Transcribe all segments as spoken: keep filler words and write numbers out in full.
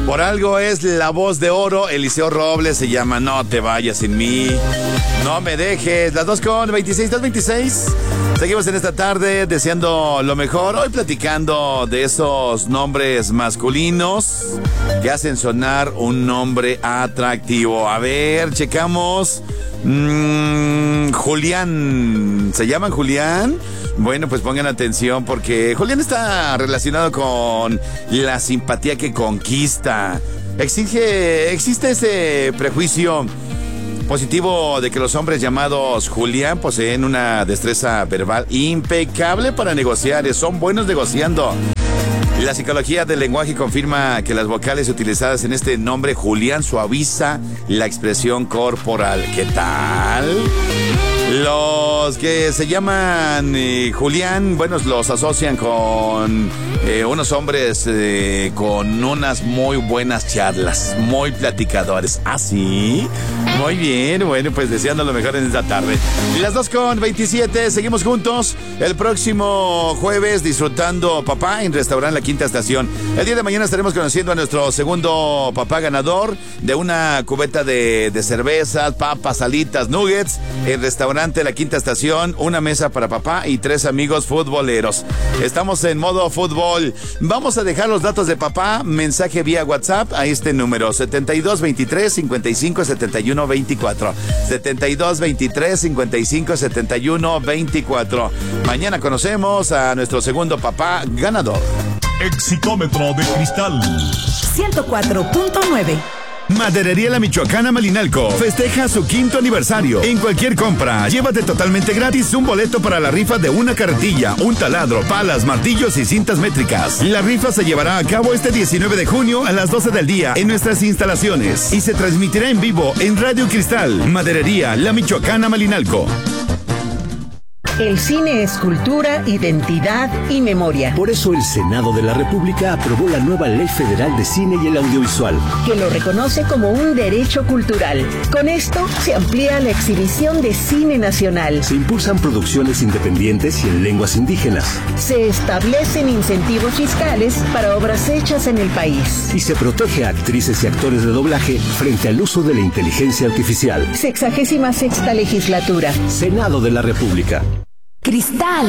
Por algo es la voz de oro. Eliseo Robles se llama No te vayas sin mí. No me dejes. Las dos con veintiséis, dos veintiséis. Seguimos en esta tarde deseando lo mejor. Hoy platicando de esos nombres masculinos que hacen sonar un nombre atractivo. A ver, checamos. Mm, Julián. ¿Se llaman Julián? Bueno, pues pongan atención porque Julián está relacionado con la simpatía que conquista. Exige, existe ese prejuicio positivo de que los hombres llamados Julián poseen una destreza verbal impecable para negociar, son buenos negociando. La psicología del lenguaje confirma que las vocales utilizadas en este nombre Julián suaviza la expresión corporal. ¿Qué tal? Los que se llaman eh, Julián, bueno, los asocian con eh, unos hombres eh, con unas muy buenas charlas, muy platicadores. ¿Ah, sí? Muy bien, bueno, pues deseando lo mejor en esta tarde. Y las dos con veintisiete, seguimos juntos el próximo jueves disfrutando papá en Restaurante La Quinta Estación. El día de mañana estaremos conociendo a nuestro segundo papá ganador de una cubeta de, de cervezas, papas, salitas, nuggets en Restaurante La Quinta Estación, una mesa para papá y tres amigos futboleros. Estamos en modo fútbol. Vamos a dejar los datos de papá, mensaje vía WhatsApp a este número setenta y dos veintitrés cincuenta y cinco setenta y uno veinticuatro. setenta y dos veintitrés cincuenta y cinco setenta y uno veinticuatro. Mañana conocemos a nuestro segundo papá ganador. Exitómetro de cristal ciento cuatro punto nueve. Maderería La Michoacana Malinalco festeja su quinto aniversario. En cualquier compra, llévate totalmente gratis un boleto para la rifa de una carretilla, un taladro, palas, martillos y cintas métricas. La rifa se llevará a cabo este diecinueve de junio a las doce del día en nuestras instalaciones y se transmitirá en vivo en Radio Cristal. Maderería La Michoacana Malinalco. El cine es cultura, identidad y memoria. Por eso el Senado de la República aprobó la nueva Ley Federal de Cine y el Audiovisual, que lo reconoce como un derecho cultural. Con esto se amplía la exhibición de cine nacional. Se impulsan producciones independientes y en lenguas indígenas. Se establecen incentivos fiscales para obras hechas en el país. Y se protege a actrices y actores de doblaje frente al uso de la inteligencia artificial. Sexagésima sexta legislatura. Senado de la República. Cristal.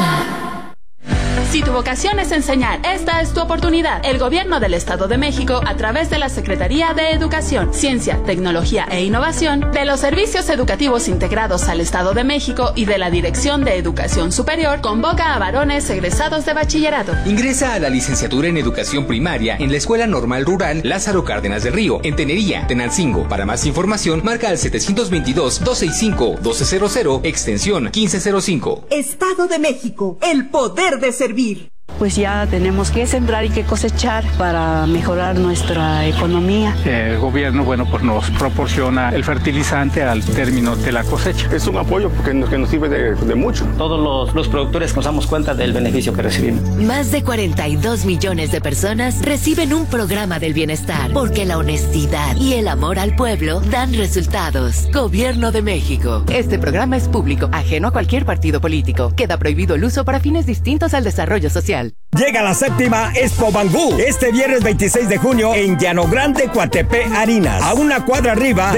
Si tu vocación es enseñar, esta es tu oportunidad. El Gobierno del Estado de México, a través de la Secretaría de Educación, Ciencia, Tecnología e Innovación, de los Servicios Educativos Integrados al Estado de México y de la Dirección de Educación Superior, convoca a varones egresados de bachillerato. Ingresa a la licenciatura en Educación Primaria en la Escuela Normal Rural Lázaro Cárdenas del Río, en Tenería, Tenancingo. Para más información, marca al setecientos veintidós, doscientos sesenta y cinco, doce cero cero, extensión quince cero cinco. Estado de México, el poder de servir. Pues ya tenemos que sembrar y que cosechar para mejorar nuestra economía. El gobierno, bueno, pues nos proporciona el fertilizante al término de la cosecha. Es un apoyo porque nos, que nos sirve de, de mucho. Todos los, los productores nos damos cuenta del beneficio que recibimos. Más de cuarenta y dos millones de personas reciben un programa del bienestar, porque la honestidad y el amor al pueblo dan resultados. Gobierno de México. Este programa es público, ajeno a cualquier partido político. Queda prohibido el uso para fines distintos al desarrollo social. Llega la séptima Expo Bangú este viernes veintiséis de junio en Llano Grande, Coatepec, Harinas, a una cuadra arriba de